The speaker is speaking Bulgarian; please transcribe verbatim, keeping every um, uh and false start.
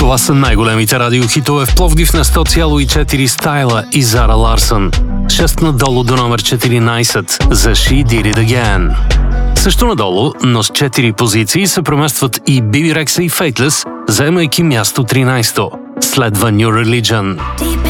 Това са най-големите радиохитове в Пловдив на сто цяло и четири Стайла и Зара Ларсън. шест надолу до номер четиринайсет за She Did It Again. Също надолу, но с четири позиции се преместват и Биби Рекса и Faithless, заемайки място тринайсето. Следва New Religion.